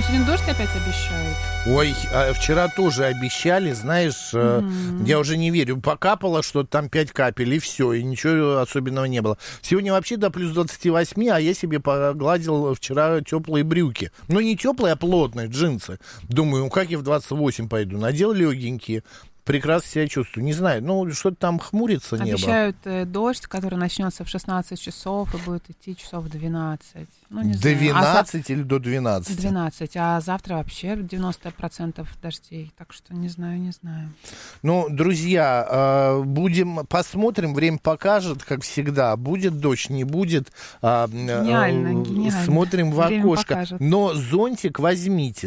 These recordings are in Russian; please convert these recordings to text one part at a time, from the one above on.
сегодня дождь опять обещают. Ой, вчера тоже обещали, знаешь, я уже не верю. Покапало что-то там 5 капель, и все, и ничего особенного не было. Сегодня вообще до плюс 28, а я себе погладил вчера теплые брюки. Ну, не теплые, а плотные, джинсы. Думаю, как я в 28 пойду? Надел легенькие. Прекрасно себя чувствую. Не знаю, ну, что-то там хмурится небо. Обещают дождь, который начнется в 16 часов и будет идти часов в 12. Ну, не до знаю. 12 или до 12? 12, а завтра вообще 90% дождей. Так что не знаю. Ну, друзья, посмотрим, время покажет, как всегда. Будет дождь, не будет. Гениально. Смотрим в Время окошко. покажет. Но зонтик возьмите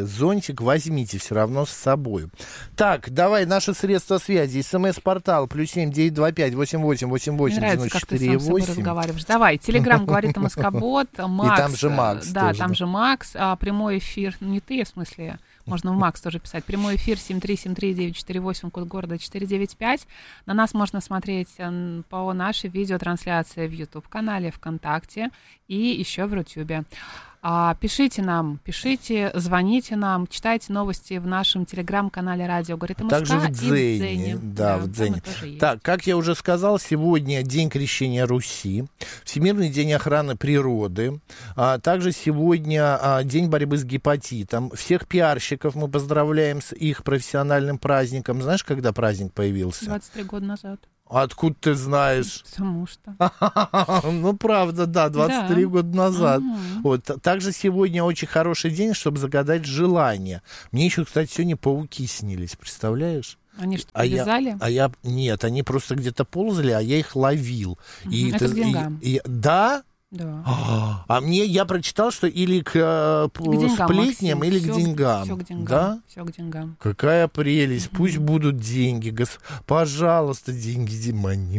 все равно с собой. Так, давай, наши средства связи. СМС-портал +7 925 88 88 Мне нравится, как ты сам с собой 94,8. разговариваешь. Давай, Телеграм говорит МСК-бот, Макс. И там же Макс. Да, тоже, там же Макс. Прямой эфир, не ты, в смысле, можно в Макс тоже писать. Прямой эфир 7373948, код города 495. На нас можно смотреть по нашей видеотрансляции в YouTube-канале, ВКонтакте и еще в Рутюбе. Пишите нам, звоните нам, читайте новости в нашем телеграм-канале «Радио говорит МСК». Также в Дзене. Да, в Дзене. Так, как я уже сказал, сегодня День крещения Руси, Всемирный день охраны природы, также сегодня День борьбы с гепатитом. Всех пиарщиков мы поздравляем с их профессиональным праздником. Знаешь, когда праздник появился? 23 года назад. Откуда ты знаешь? Потому что. Ну, правда, да, 23 года назад. Угу. Вот. Также сегодня очень хороший день, чтобы загадать желание. Мне еще, кстати, сегодня пауки снились, представляешь? Они что, вязали? Нет, они просто где-то ползали, а я их ловил. И это к деньгам. Да? Да. Я прочитал, что или к деньгам, сплетням, Максим, или к деньгам. Все к деньгам. Да? Все к деньгам. Какая прелесть. Пусть будут деньги. Пожалуйста, деньги.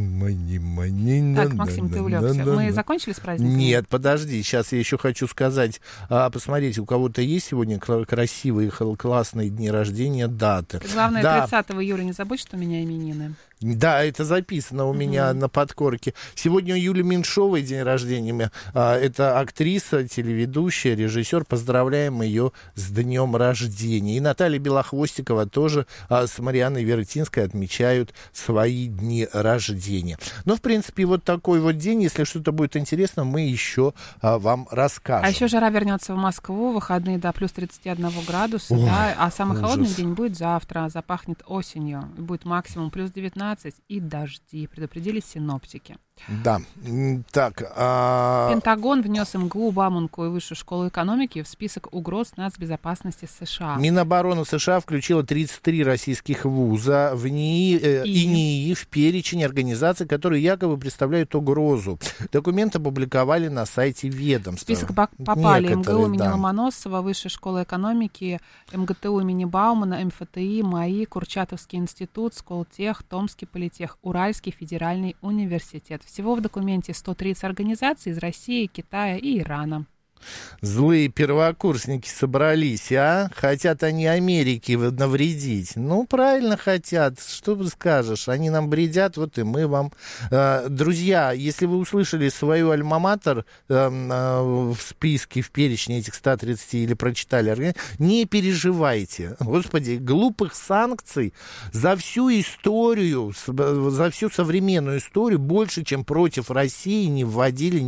Мани. Так, Максим, ты увлекся. Мы закончили с праздником? Нет, подожди. Сейчас я еще хочу сказать. Посмотрите, у кого-то есть сегодня красивые, классные дни рождения, даты. Главное, да. 30 июля не забудь, что у меня именины. Да, это записано у меня на подкорке. Сегодня у Юли Меньшовой день рождения. Это актриса, телеведущая, режиссер. Поздравляем ее с днем рождения. И Наталья Белохвостикова тоже с Марианной Вертинской отмечают свои дни рождения. Ну, в принципе, вот такой вот день. Если что-то будет интересно, мы еще вам расскажем. А еще жара вернется в Москву. Выходные до плюс 31 градуса. Ой, да, а самый ужас. холодный день будет завтра. Запахнет осенью. Будет максимум плюс 19 и дожди, предупредили синоптики. Да, так. Пентагон внес МГУ, Бауманку и Высшую школу экономики в список угроз нацбезопасности США. Минобороны США включила 33 российских вуза в НИИ и НИИ в перечень организаций, которые якобы представляют угрозу. Документ опубликовали на сайте ведомства. В список попали некоторые, МГУ имени Ломоносова, Высшая школа экономики, МГТУ имени Баумана, МФТИ, МАИ, Курчатовский институт, Сколтех, Томский политех, Уральский федеральный университет. Всего в документе 130 организаций из России, Китая и Ирана. Злые первокурсники собрались, а? Хотят они Америке навредить. Ну, правильно хотят. Что ты скажешь? Они нам бредят, вот и мы вам. Друзья, если вы услышали свою альма-матер в списке, в перечне этих 130 или прочитали, не переживайте. Господи, глупых санкций за всю историю, за всю современную историю больше, чем против России не вводили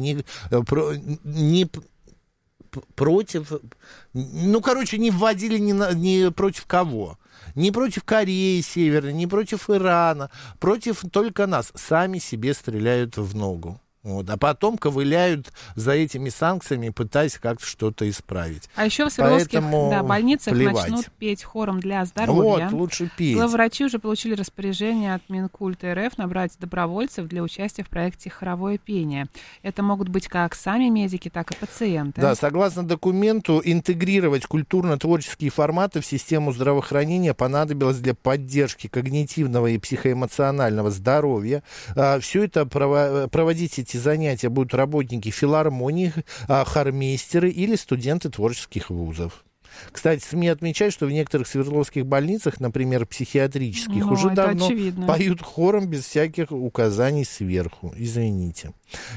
не вводили ни против кого. Не против Кореи Северной, не против Ирана. Против только нас. Сами себе стреляют в ногу. Вот, а потом ковыляют за этими санкциями, пытаясь как-то что-то исправить. А еще в Свердловских больницах плевать. начнут петь хором для здоровья. Вот, лучше петь. Главврачи уже получили распоряжение от Минкульта РФ набрать добровольцев для участия в проекте «Хоровое пение». Это могут быть как сами медики, так и пациенты. Да, согласно документу, интегрировать культурно-творческие форматы в систему здравоохранения понадобилось для поддержки когнитивного и психоэмоционального здоровья. Все это проводить эти занятия будут работники филармонии, хормейстеры или студенты творческих вузов. Кстати, СМИ отмечают, что в некоторых свердловских больницах, например, психиатрических, Ну, уже это давно очевидно. поют хором без всяких указаний сверху. Извините.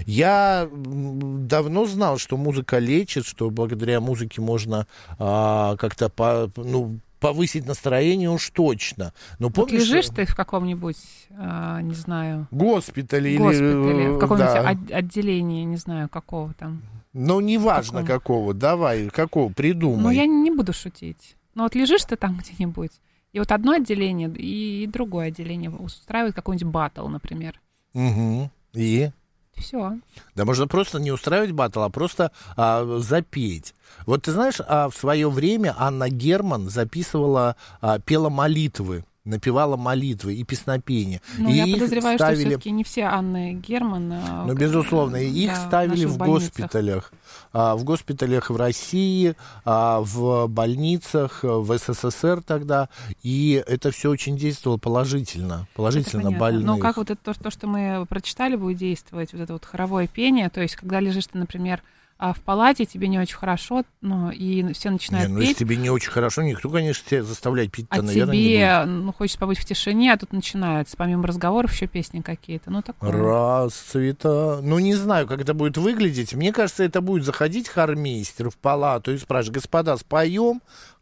Я давно знал, что музыка лечит, что благодаря музыке можно как-то повысить настроение уж точно. Но Вот помнишь, лежишь ты в каком-нибудь, не знаю, госпитале госпитале, в каком-нибудь да. отделении, не знаю, какого там. Ну, неважно какого, давай, какого, придумай. Ну, я не буду шутить. Но вот лежишь ты там где-нибудь, и вот одно отделение и другое отделение устраивает какой-нибудь баттл, например. Угу. И? Все. Да можно просто не устраивать баттл, а просто запеть. Вот ты знаешь, в свое время Анна Герман записывала, пела молитвы, напевала молитвы и песнопения. Ну, и я их подозреваю, ставили... что все-таки не все Анны Герман. Ну, безусловно, их да, ставили в госпиталях. В госпиталях в России, в больницах, в СССР тогда. И это все очень действовало положительно больных. Ну, как вот это то, что мы прочитали, будет действовать, вот это вот хоровое пение, то есть, когда лежишь ты, например, в палате, тебе не очень хорошо, и все начинают петь. Если тебе не очень хорошо, никто, конечно, тебя заставлять пить-то, наверное, тебе, не будет. Хочется побыть в тишине, а тут начинаются, помимо разговоров, еще песни какие-то. Ну, такое. Расцвета. Ну, не знаю, как это будет выглядеть. Мне кажется, это будет заходить хормейстер в палату и спрашивать: господа, споем?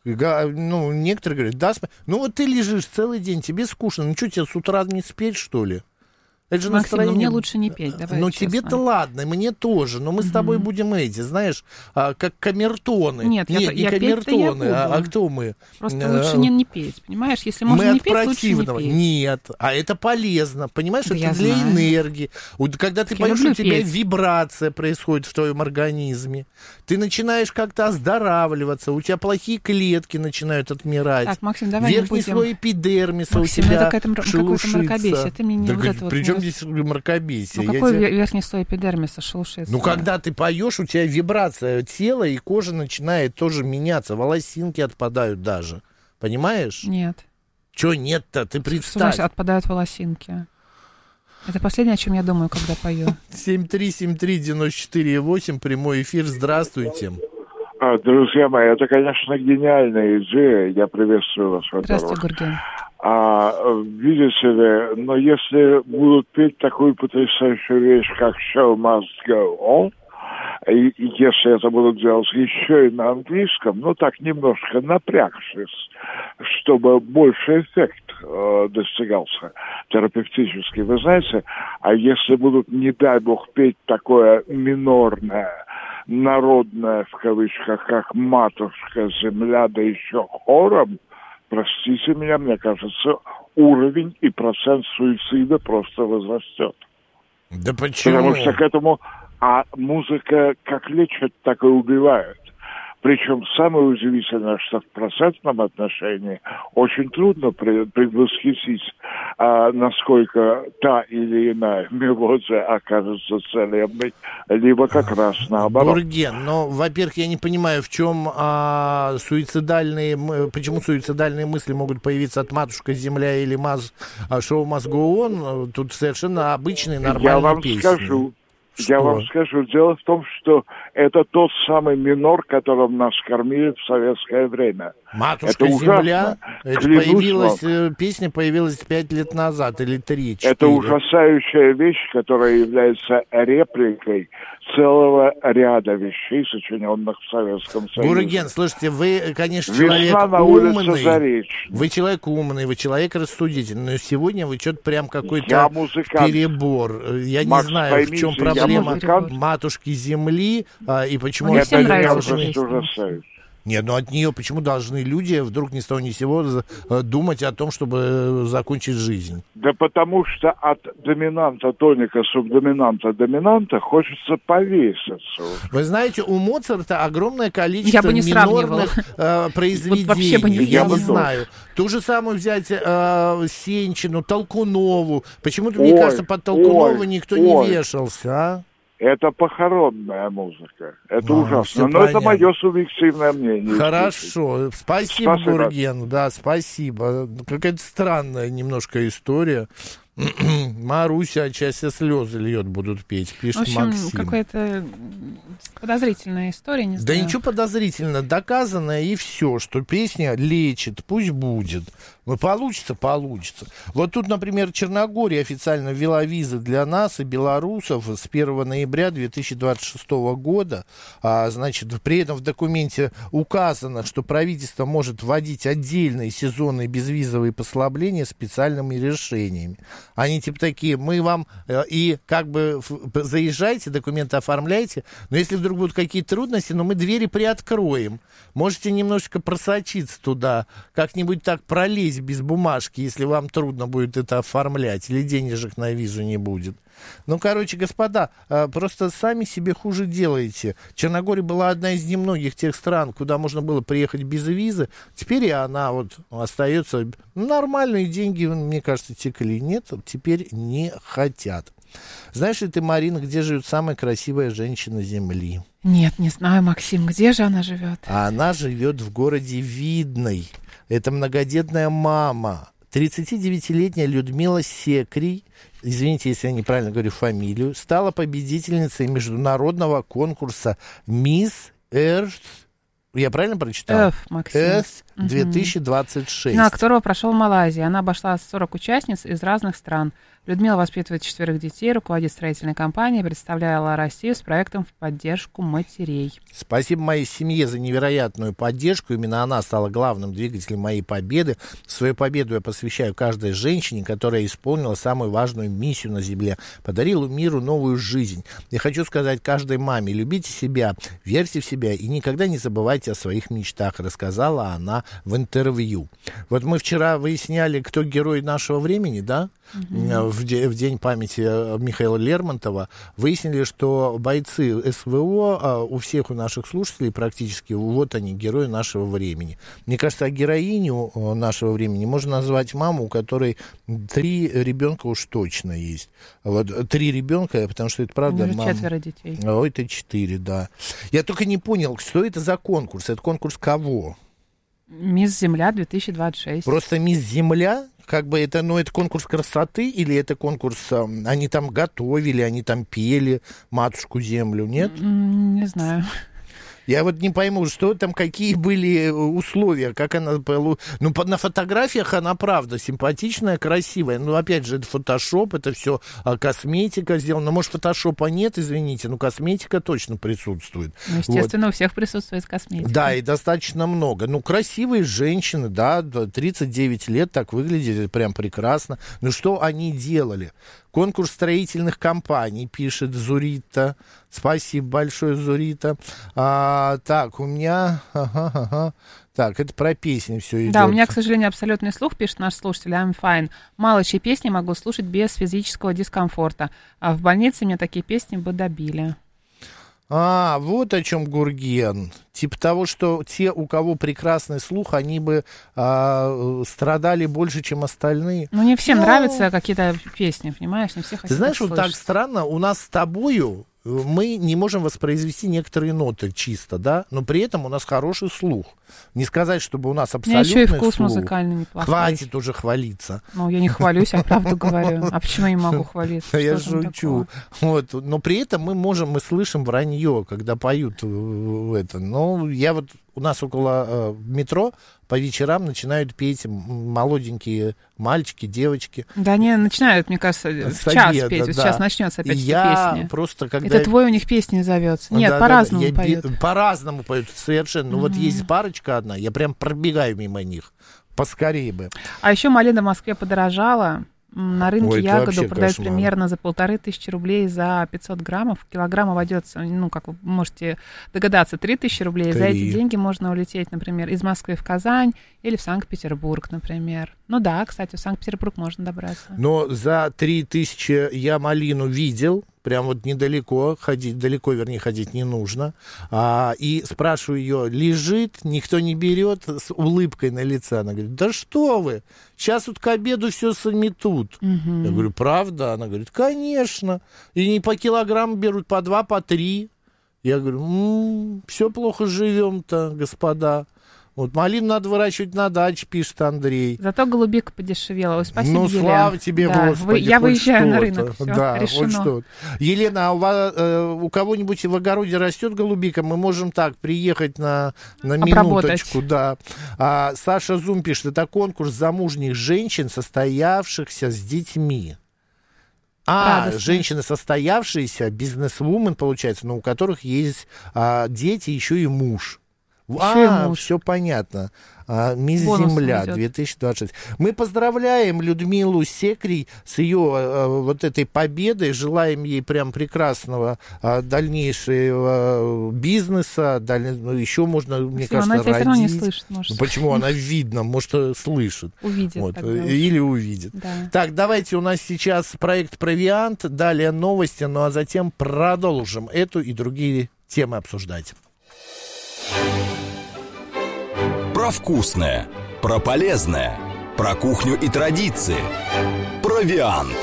Ну, некоторые говорят: да, споем. Ну, вот ты лежишь целый день, тебе скучно. Ну, что, тебе с утра не спеть, что ли? Это же Максим, настроение... мне лучше не петь, давай. Ну, честно. тебе-то ладно, мне тоже, но мы с тобой будем знаешь, как камертоны. Нет, не камертоны, а кто мы? Просто лучше не петь, понимаешь? Если можно не петь, лучше не петь. Нет, а это полезно, понимаешь, Да, это для энергии. Вот, когда ты поешь, у тебя вибрация происходит в твоем организме, ты начинаешь как-то оздоравливаться, у тебя плохие клетки начинают отмирать. Так, Максим, давай верхний не будем... слой эпидермиса Максим, у тебя это какое-то мракобесие, ты мне не вот это вот... Причем здесь мракобесие? Ну, какой верхний слой эпидермиса шелушится? Ну, когда ты поешь, у тебя вибрация тела, и кожа начинает тоже меняться, волосинки отпадают даже. Понимаешь? Нет. Чего нет-то? Ты Что представь. значит отпадают волосинки? Это последнее, о чем я думаю, когда пою. 7373948, прямой эфир, здравствуйте. Друзья мои, это, конечно, гениальная идея, я приветствую вас. Здравствуй, Гурген. Видите ли, но если будут петь такую потрясающую вещь, как «Show must go on», и если это будут делать еще и на английском, ну так немножко напрягшись, чтобы больше эффект достигался терапевтический. Вы знаете, а если будут, не дай бог, петь такое минорное, народное, в кавычках, как «Матушка земля», да еще хором, простите меня, мне кажется, уровень и процент суицида просто возрастет. Да почему? Потому что к этому... А музыка как лечит, так и убивает. Причем самое удивительное, что в процентном отношении очень трудно предвосхитить, насколько та или иная мелодия окажется целебной, либо как раз наоборот. Гурген, но, во-первых, я не понимаю, в чем почему суицидальные мысли могут появиться от «Матушка земля» или «Шоу must go on». Тут совершенно обычные, нормальные песни. Я вам скажу, дело в том, что это тот самый минор, которым нас кормили в советское время. «Матушка земля», песня появилась 5 лет назад или 3-4. Это ужасающая вещь, которая является репликой целого ряда вещей, сочиненных в Советском Союзе. Гурген, слушайте, вы, конечно, «Весна человек на умный. улице Заречной». Вы человек умный, вы человек рассудительный, но сегодня вы что-то прям какой-то перебор. Я Макс, не знаю, поймите, в чем проблема «Матушки земли» и почему... Мне всем нравится ужасающе. Нет, ну от нее почему должны люди вдруг ни с того ни с сего думать о том, чтобы закончить жизнь? Да потому что от доминанта тоника, субдоминанта, доминанта хочется повеситься. Вы знаете, у Моцарта огромное количество я бы не минорных произведений. Вот вообще бы не я не знаю. Ту же самую взять Сенчину, Толкунову. Почему-то, мне кажется, под Толкунова никто не вешался, а? Это похоронная музыка. Это ужасно. Но это мое субъективное мнение. Хорошо. Спасибо, Гурген. Да, спасибо. Какая-то странная немножко история. Маруся сейчас все слезы льет, будут петь, пишет В общем, Максим. какая-то подозрительная история, не знаю. Да ничего подозрительного, доказано и все, что песня лечит, пусть будет. Ну, получится. Вот тут, например, Черногория официально ввела визы для нас и белорусов с 1 ноября 2026 года. Значит, при этом в документе указано, что правительство может вводить отдельные сезонные безвизовые послабления специальными решениями. Они типа такие, мы вам и как бы заезжайте, документы оформляйте, но если вдруг будут какие-то трудности, мы двери приоткроем. Можете немножечко просочиться туда, как-нибудь так пролезть без бумажки, если вам трудно будет это оформлять, или денежек на визу не будет. Ну, короче, господа, просто сами себе хуже делаете. Черногория была одна из немногих тех стран, куда можно было приехать без визы. Теперь и она вот остается. Нормальные деньги, мне кажется, текли. Нет, теперь не хотят. Знаешь ли ты, Марина, где живет самая красивая женщина Земли? Нет, не знаю, Максим, где же она живет? А она живет в городе Видный. Это многодетная мама. 39-летняя Людмила Секрий, извините, если я неправильно говорю фамилию, стала победительницей международного конкурса «Мисс Earth». Я правильно прочитал? Максим. 2026. На которого прошел в Малайзии. Она обошла 40 участниц из разных стран. Людмила воспитывает 4 детей, руководит строительной компанией, представляла Россию с проектом в поддержку матерей. Спасибо моей семье за невероятную поддержку. Именно она стала главным двигателем моей победы. Свою победу я посвящаю каждой женщине, которая исполнила самую важную миссию на земле. Подарила миру новую жизнь. Я хочу сказать каждой маме: любите себя, верьте в себя и никогда не забывайте о своих мечтах, рассказала она в интервью. Вот мы вчера выясняли, кто герой нашего времени, да? В день памяти Михаила Лермонтова. Выяснили, что бойцы СВО, у всех у наших слушателей практически, вот они, герои нашего времени. Мне кажется, героиню нашего времени можно назвать маму, у которой 3 ребенка уж точно есть. Вот 3 ребенка, потому что это правда. 4 детей. Ой, это 4, да. Я только не понял, что это за конкурс? Это конкурс кого? Мисс Земля 2026. Просто Мисс Земля? Как бы это, это конкурс красоты или это конкурс, они там готовили, они там пели «Матушку Землю», нет? Не знаю. Я вот не пойму, что там, какие были условия, как она... на фотографиях она, правда, симпатичная, красивая. Опять же, это фотошоп, это все косметика сделана. Может, фотошопа нет, извините, но косметика точно присутствует. Естественно, у всех присутствует косметика. Да, и достаточно много. Красивые женщины, да, 39 лет, так выглядят прям прекрасно. Что они делали? Конкурс строительных компаний, пишет Зурита. Спасибо большое, Зурита. Так, у меня... Так, это про песни все идет. Да, у меня, к сожалению, абсолютный слух, пишет наш слушатель, I'm fine. Мало чьи песни могу слушать без физического дискомфорта. А в больнице меня такие песни бы добили. Вот о чем Гурген. Типа того, что те, у кого прекрасный слух, они бы страдали больше, чем остальные. Не всем нравятся какие-то песни, понимаешь? Не все хотят. Ты знаешь, слышать. вот так странно, у нас с тобою мы не можем воспроизвести некоторые ноты чисто, да, но при этом у нас хороший слух. Не сказать, чтобы у нас абсолютный слух. У меня еще и вкус музыкальный неплохой. Хватит уже хвалиться. Я не хвалюсь, я правду говорю. А почему я не могу хвалиться? Я шучу. Но при этом мы слышим вранье, когда поют это. У нас около метро по вечерам начинают петь молоденькие мальчики, девочки. Да, они начинают, мне кажется, в час петь. Вот сейчас начнется опять эта песня. Просто когда... Это твой у них песня зовется. Нет, по-разному поют. По-разному поют, совершенно. Вот есть парочка одна, я прям пробегаю мимо них. Поскорее бы. А еще малина в Москве подорожала. На рынке ягоду продают кошмар. Примерно за 1500 рублей за 500 граммов. Килограмм обойдется, как вы можете догадаться, 3000 рублей. 3. За эти деньги можно улететь, например, из Москвы в Казань или в Санкт-Петербург, например. Да, кстати, в Санкт-Петербург можно добраться. Но за 3000 я малину видел. Прям недалеко ходить, ходить не нужно. И спрашиваю ее, лежит, никто не берет, с улыбкой на лице. Она говорит, да что вы, сейчас к обеду все сметут. Я говорю, правда? Она говорит, конечно. И не по килограмму берут, по 2, по 3. Я говорю, все плохо живем-то, господа. Вот малину надо выращивать на даче, пишет Андрей. Зато голубика подешевела. Ой, спасибо, Ну, Елена. слава тебе, да. Господи, Я хоть выезжаю на что-то. рынок. Все, да, решено. хоть что-то. Елена, а у кого-нибудь в огороде растет голубика? Мы можем так приехать на минуточку. Да. Саша Зум пишет, это конкурс замужних женщин, состоявшихся с детьми. Женщины состоявшиеся, бизнес-вумен, получается, но у которых есть дети, еще и муж. Все понятно. Мисс Земля 2026. Мы поздравляем Людмилу Секрий с ее вот этой победой. Желаем ей прям прекрасного дальнейшего бизнеса. Еще можно, мне кажется, она тебя родить. Все равно не слышит, может. Почему? Она видно, может, слышит. Увидит. Вот. Или увидит. Да. Так, давайте, у нас сейчас проект «Провиант», далее новости, ну а затем продолжим эту и другие темы обсуждать. Про вкусное, про полезное, про кухню и традиции. Провиант.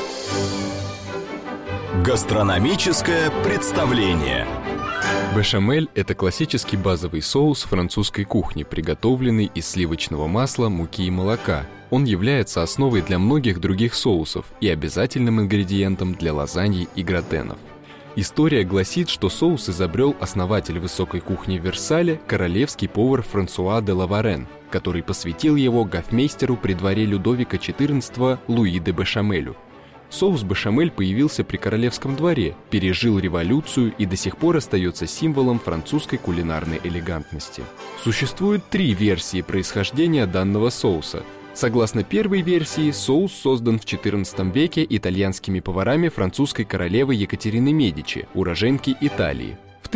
Гастрономическое представление. Бешамель – это классический базовый соус французской кухни, приготовленный из сливочного масла, муки и молока. Он является основой для многих других соусов и обязательным ингредиентом для лазаньи и гратенов. История гласит, что соус изобрел основатель высокой кухни в Версале, королевский повар Франсуа де Лаварен, который посвятил его гофмейстеру при дворе Людовика XIV Луи де Бешамелю. Соус бешамель появился при королевском дворе, пережил революцию и до сих пор остается символом французской кулинарной элегантности. Существует 3 версии происхождения данного соуса. Согласно первой версии, соус создан в XIV веке итальянскими поварами французской королевы Екатерины Медичи, уроженки Италии. В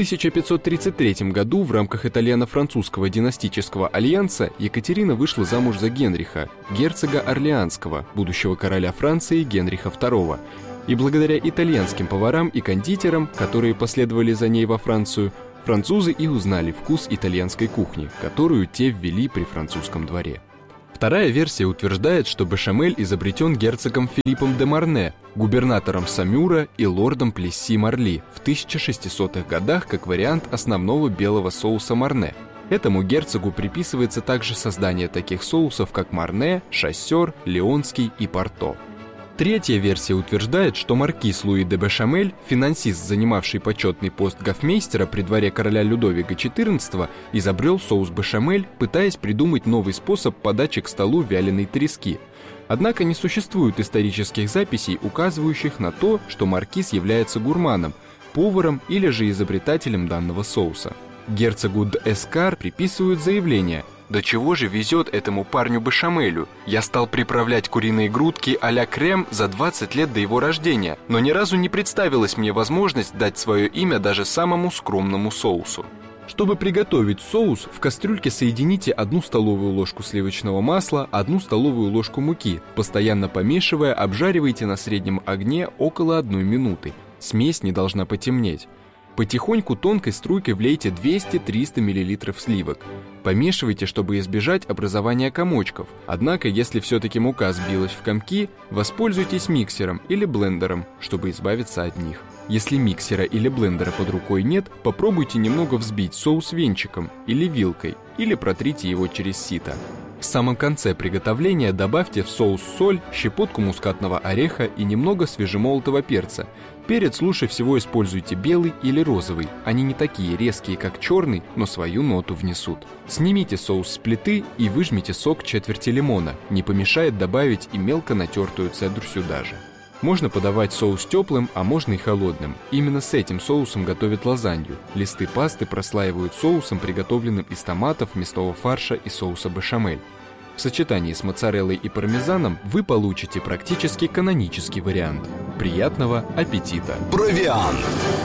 1533 году в рамках итальяно-французского династического альянса Екатерина вышла замуж за Генриха, герцога Орлеанского, будущего короля Франции Генриха II. И благодаря итальянским поварам и кондитерам, которые последовали за ней во Францию, французы и узнали вкус итальянской кухни, которую те ввели при французском дворе. Вторая версия утверждает, что бешамель изобретен герцогом Филиппом де Марне, губернатором Самюра и лордом Плесси-Марли в 1600-х годах как вариант основного белого соуса Марне. Этому герцогу приписывается также создание таких соусов, как Марне, Шассер, Леонский и Порто. Третья версия утверждает, что маркиз Луи де Бешамель, финансист, занимавший почетный пост гофмейстера при дворе короля Людовика XIV, изобрел соус бешамель, пытаясь придумать новый способ подачи к столу вяленой трески. Однако не существует исторических записей, указывающих на то, что маркиз является гурманом, поваром или же изобретателем данного соуса. Герцогу д'Эскар приписывают заявление: «Да чего же везет этому парню бешамелю? Я стал приправлять куриные грудки а-ля крем за 20 лет до его рождения, но ни разу не представилась мне возможность дать свое имя даже самому скромному соусу». Чтобы приготовить соус, в кастрюльке соедините 1 столовую ложку сливочного масла, 1 столовую ложку муки. Постоянно помешивая, обжаривайте на среднем огне около 1 минуты. Смесь не должна потемнеть. Потихоньку тонкой струйкой влейте 200-300 мл сливок. Помешивайте, чтобы избежать образования комочков. Однако, если все-таки мука сбилась в комки, воспользуйтесь миксером или блендером, чтобы избавиться от них. Если миксера или блендера под рукой нет, попробуйте немного взбить соус венчиком или вилкой, или протрите его через сито. В самом конце приготовления добавьте в соус соль, щепотку мускатного ореха и немного свежемолотого перца. Перец лучше всего используйте белый или розовый. Они не такие резкие, как черный, но свою ноту внесут. Снимите соус с плиты и выжмите сок четверти лимона. Не помешает добавить и мелко натертую цедру сюда же. Можно подавать соус теплым, а можно и холодным. Именно с этим соусом готовят лазанью. Листы пасты прослаивают соусом, приготовленным из томатов, мясного фарша и соуса бешамель. В сочетании с моцареллой и пармезаном вы получите практически канонический вариант. Приятного аппетита! Провиант.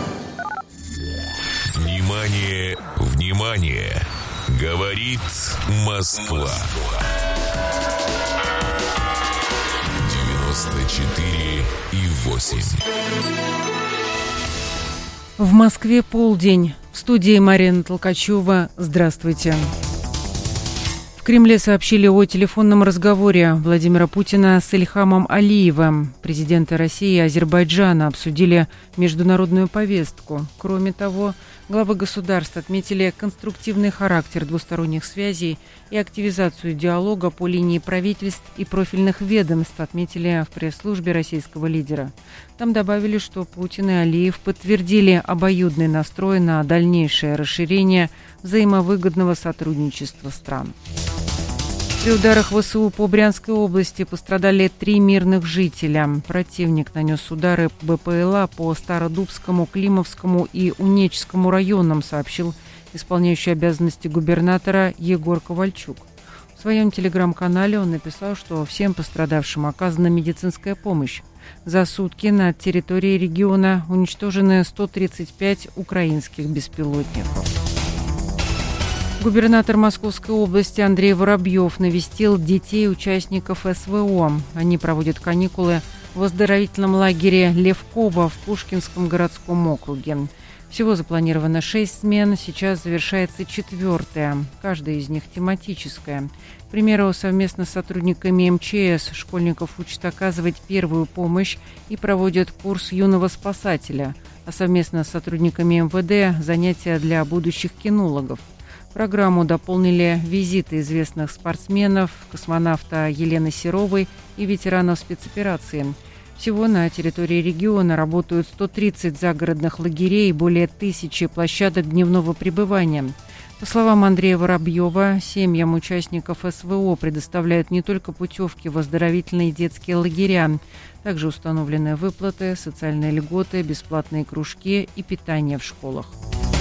Внимание, внимание! Говорит Москва. 94,8. В Москве полдень. В студии Марина Толкачева. Здравствуйте. В Кремле сообщили о телефонном разговоре Владимира Путина с Ильхамом Алиевым. Президенты России и Азербайджана обсудили международную повестку. Кроме того, главы государств отметили конструктивный характер двусторонних связей и активизацию диалога по линии правительств и профильных ведомств, отметили в пресс-службе российского лидера. Там добавили, что Путин и Алиев подтвердили обоюдный настрой на дальнейшее расширение взаимовыгодного сотрудничества стран. При ударах ВСУ по Брянской области пострадали 3 мирных жителя. Противник нанес удары БПЛА по Стародубскому, Климовскому и Унечскому районам, сообщил исполняющий обязанности губернатора Егор Ковальчук. В своем телеграм-канале он написал, что всем пострадавшим оказана медицинская помощь. За сутки на территории региона уничтожены 135 украинских беспилотников. Губернатор Московской области Андрей Воробьев навестил детей участников СВО. Они проводят каникулы в оздоровительном лагере Левково в Пушкинском городском округе. Всего запланировано 6 смен, сейчас завершается 4-я. Каждая из них тематическая. К примеру, совместно с сотрудниками МЧС школьников учат оказывать первую помощь и проводят курс юного спасателя, а совместно с сотрудниками МВД занятия для будущих кинологов. Программу дополнили визиты известных спортсменов, космонавта Елены Серовой и ветеранов спецоперации. Всего на территории региона работают 130 загородных лагерей и более 1000 площадок дневного пребывания. По словам Андрея Воробьева, семьям участников СВО предоставляют не только путевки в оздоровительные детские лагеря, также установлены выплаты, социальные льготы, бесплатные кружки и питание в школах.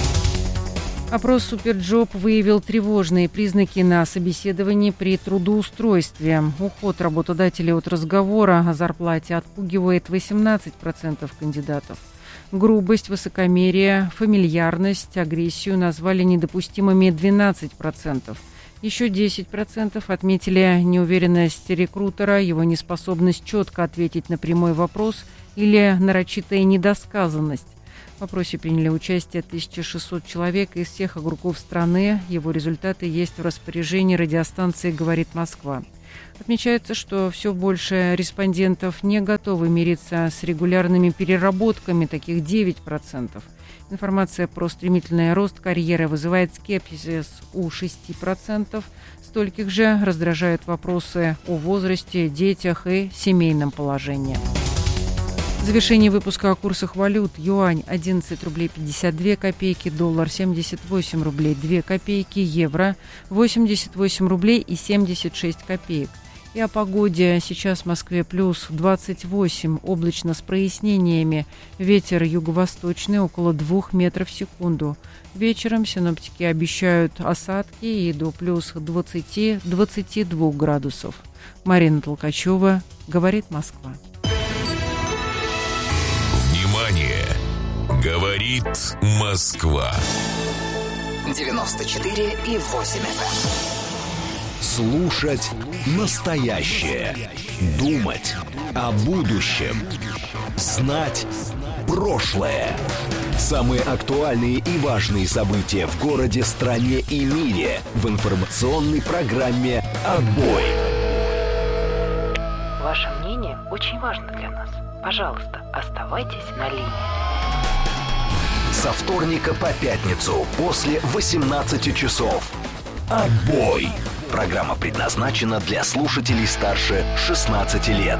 Опрос «Суперджоп» выявил тревожные признаки на собеседовании при трудоустройстве. Уход работодателей от разговора о зарплате отпугивает 18% кандидатов. Грубость, высокомерие, фамильярность, агрессию назвали недопустимыми 12%. Еще 10% отметили неуверенность рекрутера, его неспособность четко ответить на прямой вопрос или нарочитая недосказанность. В опросе приняли участие 1600 человек из всех округов страны. Его результаты есть в распоряжении радиостанции «Говорит Москва». Отмечается, что все больше респондентов не готовы мириться с регулярными переработками, таких 9%. Информация про стремительный рост карьеры вызывает скепсис у 6%. Стольких же раздражают вопросы о возрасте, детях и семейном положении. В завершении выпуска о курсах валют. Юань 11 рублей 52 копейки, доллар 78 рублей 2 копейки, евро 88 рублей и 76 копеек. И о погоде. Сейчас в Москве плюс 28, облачно с прояснениями. Ветер юго-восточный около 2 метров в секунду. Вечером синоптики обещают осадки и до плюс 20-22 градусов. Марина Толкачева, «Говорит Москва». Внимание! Говорит Москва. 94,8 FM. Слушать настоящее. Думать о будущем. Знать прошлое. Самые актуальные и важные события в городе, стране и мире в информационной программе «Отбой». Ваше мнение очень важно для нас. Пожалуйста, оставайтесь на линии. Со вторника по пятницу после 18 часов. «Отбой». Программа предназначена для слушателей старше 16 лет.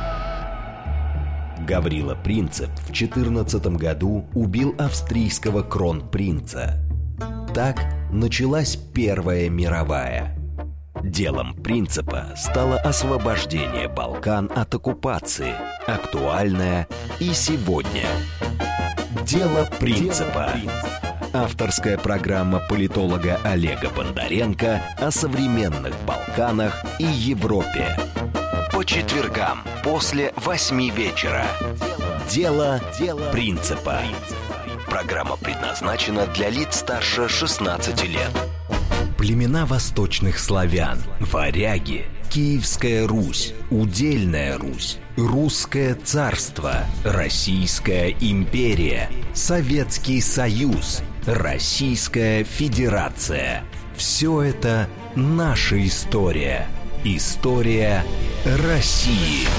Гаврила Принцип в 14 году убил австрийского кронпринца. Так началась Первая мировая. Делом Принципа стало освобождение Балкан от оккупации, актуальное и сегодня. Дело Принципа. Авторская программа политолога Олега Бондаренко о современных Балканах и Европе. По четвергам после 8 вечера. Дело Принципа. Программа предназначена для лиц старше 16 лет. Племена восточных славян, варяги, Киевская Русь, Удельная Русь, Русское царство, Российская империя, Советский Союз, Российская Федерация. Все это наша история. История России.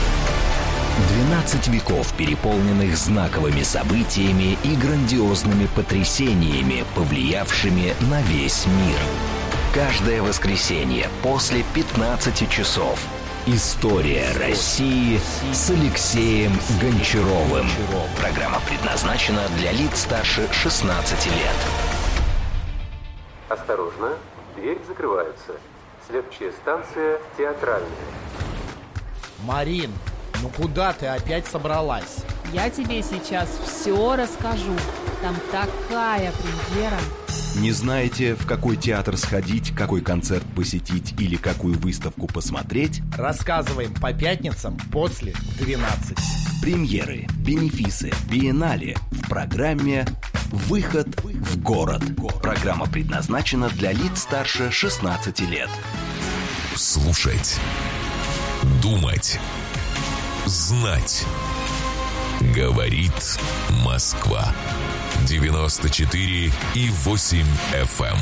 12 веков, переполненных знаковыми событиями и грандиозными потрясениями, повлиявшими на весь мир. Каждое воскресенье после 15 часов. История России с Алексеем Гончаровым. Программа предназначена для лиц старше 16 лет. Осторожно, дверь закрывается. Следующая станция Театральная. Марин, ну куда ты опять собралась? Я тебе сейчас все расскажу. Там такая премьера. Не знаете, в какой театр сходить, какой концерт посетить или какую выставку посмотреть? Рассказываем по пятницам после 12. Премьеры, бенефисы, биеннале в программе «Выход в город». Программа предназначена для лиц старше 16 лет. Слушать, думать, знать. Говорит Москва. 94,8 FM.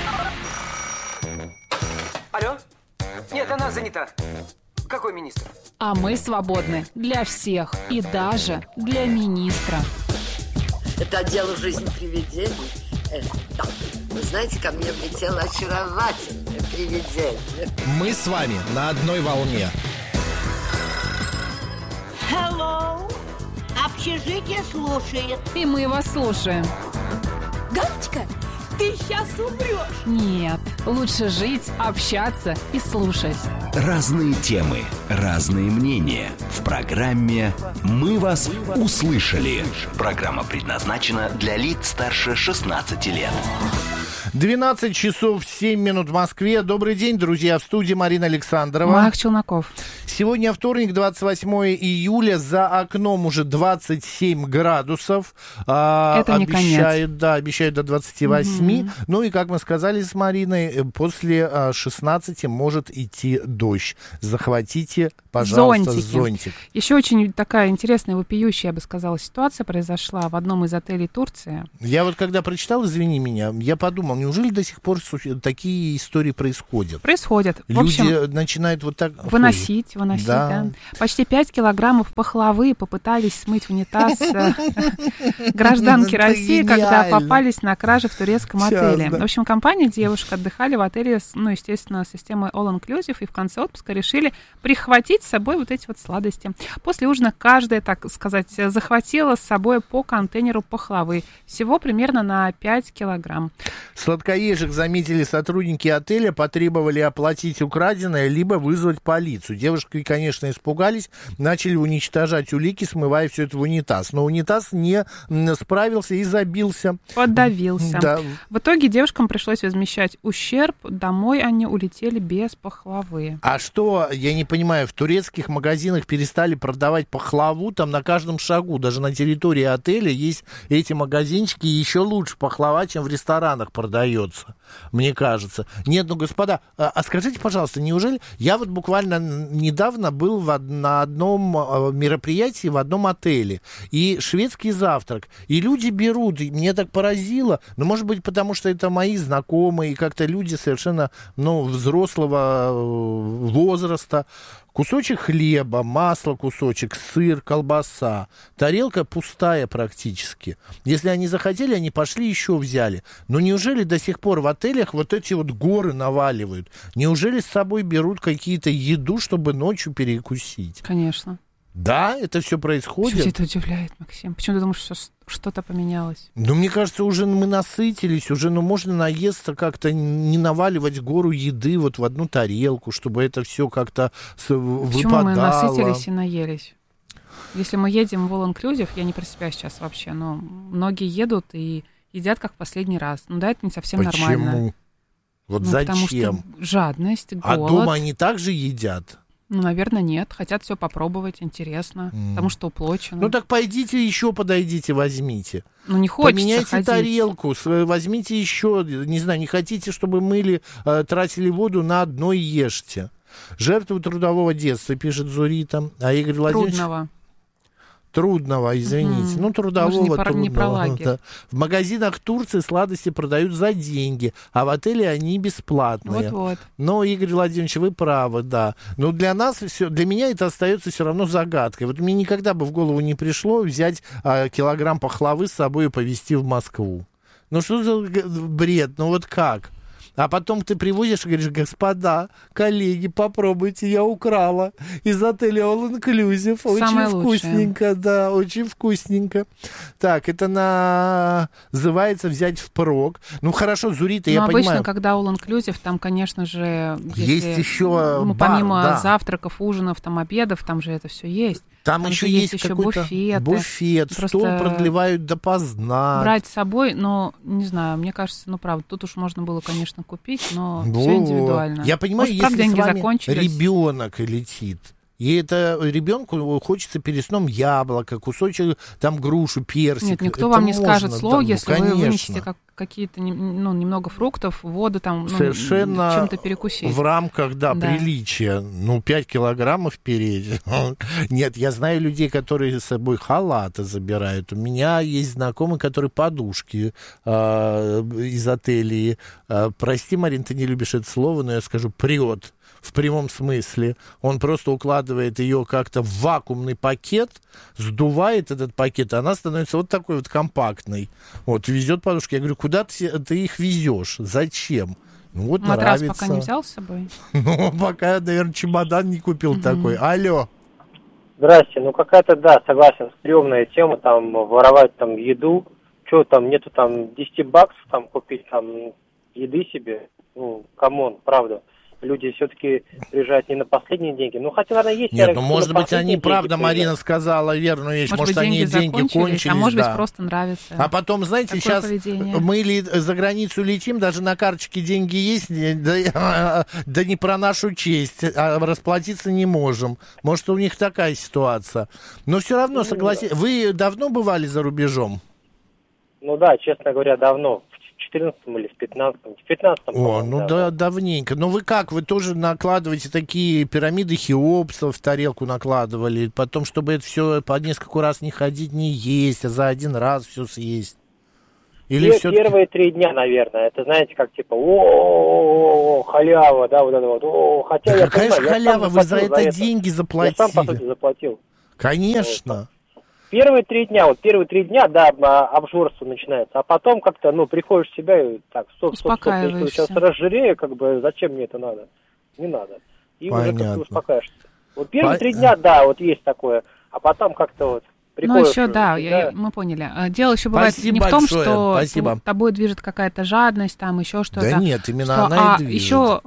Алло? Нет, она занята. Какой министр? А мы свободны для всех и даже для министра. Это отдел «Жизнь привидений». Да. Вы знаете, ко мне влетело очаровательное привидение. Мы с вами на одной волне. Hello! Общежитие слушает. И мы вас слушаем. Галочка, ты сейчас умрешь. Нет, лучше жить, общаться и слушать. Разные темы, разные мнения. В программе «Мы вас услышали». Программа предназначена для лиц старше 16 лет. 12 часов 7 минут в Москве. Добрый день, друзья. В студии Марина Александрова. Марк Челноков. Сегодня вторник, 28 июля. За окном уже 27 градусов. Это не обещают, конец. Да, обещают до 28. Ну и, как мы сказали с Мариной, после 16 может идти дождь. Захватите, пожалуйста, зонтик. Еще очень такая интересная, вопиющая, я бы сказала, ситуация произошла в одном из отелей Турции. Я вот когда прочитал, извини меня, я подумал, неужели до сих пор такие истории происходят? Происходят. Люди в общем, начинают вот так... Выносить, да. Почти 5 килограммов пахлавы попытались смыть в унитаз гражданки России, когда попались на кражи в турецком отеле. В общем, компания девушек отдыхали в отеле, ну, естественно, с системой All Inclusive, и в конце отпуска решили прихватить с собой вот эти вот сладости. После ужина каждая, так сказать, захватила с собой по контейнеру пахлавы. Всего примерно на 5 килограмм. Сладкоежек заметили сотрудники отеля, потребовали оплатить украденное, либо вызвать полицию. Девушки, конечно, испугались, начали уничтожать улики, смывая все это в унитаз. Но унитаз не справился и забился. Подавился. Да. В итоге девушкам пришлось возмещать ущерб. Домой они улетели без пахлавы. А что, я не понимаю, в турецких магазинах перестали продавать пахлаву? Там на каждом шагу, даже на территории отеля есть эти магазинчики, и еще лучше пахлава, чем в ресторанах продается, мне кажется. Нет, ну, господа, а скажите, пожалуйста, неужели... Я вот буквально недавно был на одном мероприятии в одном отеле, и шведский завтрак, и люди берут, и меня так поразило, ну, может быть, потому что это мои знакомые, и как-то люди совершенно, ну, взрослого возраста. Кусочек хлеба, масло кусочек, сыр, колбаса. Тарелка пустая практически. Если они захотели, они пошли еще взяли. Но неужели до сих пор в отелях вот эти вот горы наваливают? Неужели с собой берут какие-то еду, чтобы ночью перекусить? Конечно. Да, это все происходит. Почему тебя это удивляет, Максим? Почему ты думаешь, что что-то поменялось? Ну, мне кажется, уже мы насытились, уже, ну, можно наесться как-то, не наваливать гору еды вот в одну тарелку, чтобы это все как-то выпадало. Почему мы насытились и наелись? Если мы едем в All Inclusive, я не про себя сейчас вообще, но многие едут и едят как в последний раз. Ну да, это не совсем нормально. Почему? Вот ну, зачем? Потому что жадность, голод. А дома они также едят? Ну, наверное, нет. Хотят все попробовать, интересно, потому что уплочено. Ну, так пойдите еще, подойдите, возьмите. Ну, не хочется поменяйте ходить. Тарелку, возьмите еще, не знаю, не хотите, чтобы мыли, тратили воду, на одно и ешьте. Жертву трудового детства, пишет Зурита. А Игорь Владимирович... Трудного. Трудного, извините. Ну, трудового, не про трудного. лагерь. Да. В магазинах Турции сладости продают за деньги, а в отеле они бесплатные. Вот-вот. Но, Игорь Владимирович, вы правы, да. Но для нас, для меня это остается все равно загадкой. Вот мне никогда бы в голову не пришло взять килограмм пахлавы с собой и повезти в Москву. Ну, что за бред? Ну, вот как? А потом ты привозишь и говоришь: господа, коллеги, попробуйте, я украла из отеля All Inclusive. Очень вкусненько, да, очень вкусненько. Так, это называется взять впрок. Ну, хорошо, Зурита, я обычно, понимаю. когда All Inclusive, там, конечно же, есть еще бар, помимо да. завтраков, ужинов, там, обедов, там же это все есть. Там еще есть какой-то буфет, стол продлевают допоздна. Брать с собой, но, не знаю, мне кажется, ну, правда, тут уж можно было, конечно, купить, но все индивидуально. Я понимаю, может, если с вами закончились. Ребенок летит, и это ребенку хочется перед сном яблоко, кусочек там грушу, персик. Нет, никто это вам не можно, скажет слово, да, если вы вынесете какие-то, ну, немного фруктов, воду там, совершенно чем-то перекусить. В рамках, да, приличия. Ну, 5 килограммов впереди. Нет, я знаю людей, которые с собой халаты забирают. У меня есть знакомый, который подушки из отелей. Прости, Марин, ты не любишь это слово, но я скажу, прет. В прямом смысле. Он просто укладывает ее как-то в вакуумный пакет, сдувает этот пакет, и она становится вот такой вот компактной. Вот, везет подушки. Я говорю: куда ты их везешь? Зачем? Ну, вот матрас нравится. Пока не взял с собой? Ну, пока, наверное, чемодан не купил такой. Алло. Здрасте. Ну, какая-то, да, согласен, стрёмная тема, там, воровать там еду. Что там, нету там 10 баксов там купить там еды себе? Ну, камон, правда. Люди все-таки приезжают не на последние деньги. Ну, хотя, наверное, есть... Нет, ну, может быть, они, правда, Марина сказала верную вещь. Может, они деньги кончились, а может быть, просто нравится. А потом, знаете, сейчас поведение. Мы за границу летим, даже на карточке деньги есть, да не про нашу честь, а расплатиться не можем. Может, у них такая ситуация. Но все равно, согласитесь, вы давно бывали за рубежом? Ну да, честно говоря, давно. В 14-м или в 15-м. В 15-м. О, ну да, давненько. Но вы как? Вы тоже накладываете такие пирамиды Хеопса в тарелку накладывали, потом, чтобы это все по несколько раз не ходить, не есть, а за один раз все съесть? Или Первые 3 дня, наверное. Это, знаете, как типа, халява, да, вот это вот. Хотя да я какая же халява? Вы за это деньги заплатили. Я сам, по сути, заплатил. Конечно. Первые 3 дня, да, обжорство начинается, а потом как-то, ну, приходишь в себя и так, стоп, я сейчас разжирею, как бы, зачем мне это надо? Не надо. И уже как-то успокаиваешься. Вот первые 3 дня, да, вот есть такое, а потом как-то вот приходишь... Ну, еще, да, мы поняли. Дело еще бывает не в том, что тобой движет какая-то жадность, там еще что-то. Да нет, именно она и движет. Еще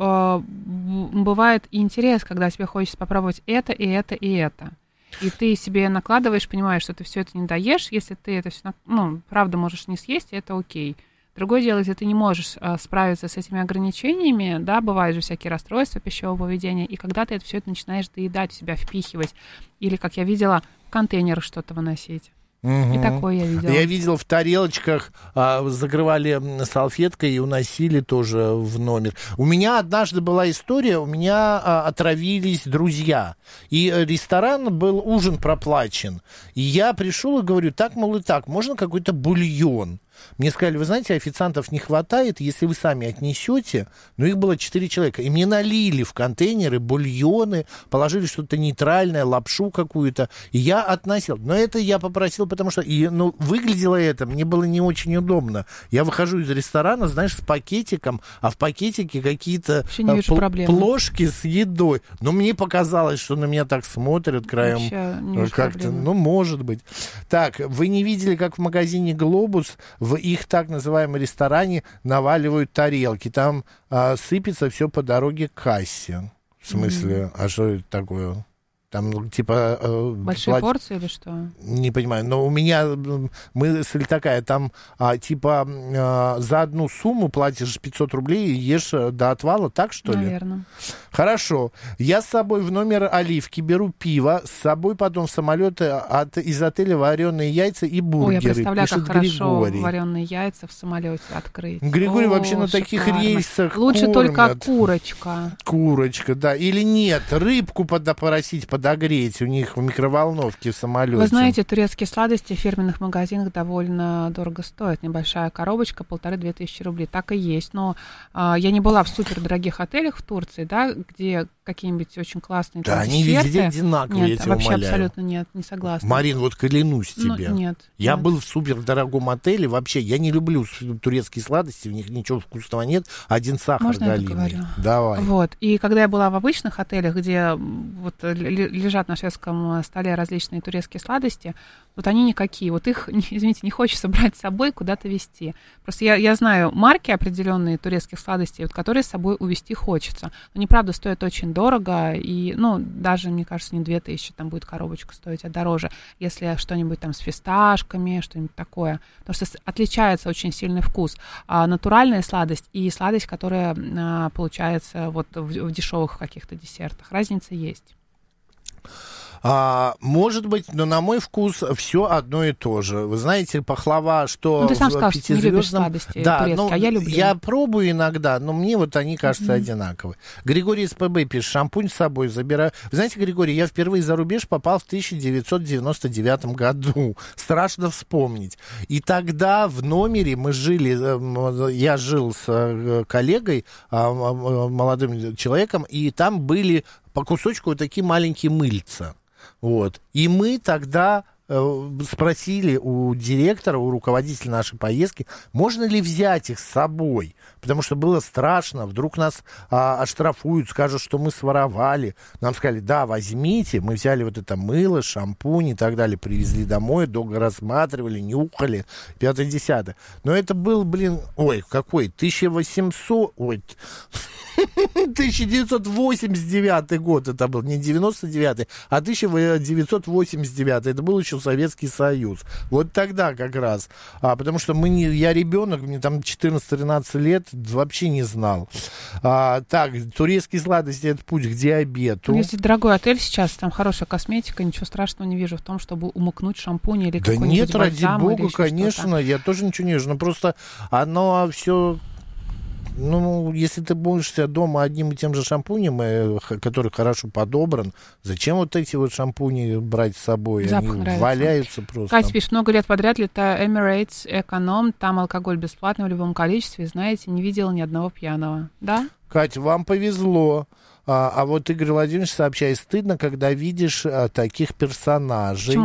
бывает интерес, когда тебе хочется попробовать это, и это, и это. И ты себе накладываешь, понимаешь, что ты все это не доешь. Если ты это все, ну, правда, можешь не съесть, это окей. Другое дело, если ты не можешь справиться с этими ограничениями, да, бывают же всякие расстройства пищевого поведения, и когда ты это все это начинаешь доедать, в себя впихивать, или, как я видела, в контейнеры что-то выносить. Угу. И такое я видела. Я видел в тарелочках, закрывали салфеткой и уносили тоже в номер. У меня однажды была история, у меня отравились друзья. И ресторан был, ужин проплачен. И я пришел и говорю: так, мол, и так, можно какой-то бульон? Мне сказали: вы знаете, официантов не хватает, если вы сами отнесете. Но их было 4 человека. И мне налили в контейнеры бульоны, положили что-то нейтральное, лапшу какую-то. И я относил. Но это я попросил, потому что выглядело это, мне было не очень удобно. Я выхожу из ресторана, знаешь, с пакетиком, а в пакетике какие-то плошки с едой. Но мне показалось, что на меня так смотрят краем. Как-то, ну, может быть. Так, вы не видели, как в магазине «Глобус» в их так называемом ресторане наваливают тарелки. Там сыпется все по дороге к кассе. В смысле, а что это такое? Там, типа... Большие порции или что? Не понимаю. Но у меня мысль такая. Там, типа, за одну сумму платишь 500 рублей и ешь до отвала. Так, что ли? Наверное. Хорошо. Я с собой в номер Оливки беру пиво. С собой потом в самолет из отеля вареные яйца и бургеры. Ой, я представляю, как хорошо Григорий. Вареные яйца в самолете открыть. Григорий вообще на таких рейсах лучше кормят. Только курочка. Курочка, да. Или нет, рыбку попросить подогреть у них в микроволновке в самолете. Вы знаете, турецкие сладости в фирменных магазинах довольно дорого стоят. Небольшая коробочка, 1500-2000 рублей. Так и есть. Но я не была в супердорогих отелях в Турции, да, где какие-нибудь очень классные да, они везде одинаковые, нет, я тебя вообще умоляю. Абсолютно нет, не согласна. Марин, вот клянусь тебе. Нет. Я был в супердорогом отеле. Вообще, я не люблю турецкие сладости, в них ничего вкусного нет. Один сахар. Можно галимый. Давай. Вот. И когда я была в обычных отелях, где вот лежат на шведском столе различные турецкие сладости, вот они никакие. Вот их, извините, не хочется брать с собой, куда-то везти. Просто я знаю марки определенные турецких сладостей, вот, которые с собой увезти хочется. Но они, правда, стоят очень дорого. И, даже, мне кажется, не 2000 там будет коробочка стоить, а дороже. Если что-нибудь там с фисташками, что-нибудь такое. Потому что отличается очень сильный вкус. Натуральная сладость и сладость, которая получается вот в дешевых каких-то десертах. Разница есть. Может быть, но на мой вкус все одно и то же. Вы знаете, пахлава, что ты сам сказал, что не любишь сладости турецкие, а я люблю. Я пробую иногда, но мне вот они кажутся одинаковые. Григорий из ПБ пишет, шампунь с собой забираю. Вы знаете, Григорий, я впервые за рубеж попал в 1999 году. Страшно вспомнить. И тогда в номере мы жили, я жил с коллегой, молодым человеком, и там были по кусочку вот такие маленькие мыльца. Вот. И мы тогда спросили у директора, у руководителя нашей поездки, можно ли взять их с собой, потому что было страшно, вдруг нас оштрафуют, скажут, что мы своровали. Нам сказали, да, возьмите. Мы взяли вот это мыло, шампунь и так далее, привезли домой, долго рассматривали, нюхали, 5-10. Но это был, 1989 год это был, не 99-й, а 1989. Это был еще Советский Союз. Вот тогда как раз. Потому что я ребенок, мне там 14-13 лет, вообще не знал. Так, турецкие сладости — это путь к диабету. Если дорогой отель сейчас, там хорошая косметика, ничего страшного не вижу в том, чтобы умыкнуть шампунь или какой-нибудь бальзам. Да нет, ради бога, или конечно, что-то. Я тоже ничего не вижу. Но просто оно все... если ты будешь себя дома одним и тем же шампунем, который хорошо подобран, зачем вот эти вот шампуни брать с собой? Запах Они нравится. валяются просто. Катя пишет, много лет подряд летаю Emirates эконом, там алкоголь бесплатный в любом количестве, знаете, не видела ни одного пьяного. Да? Катя, вам повезло. А вот Игорь Владимирович сообщает, стыдно, когда видишь таких персонажей.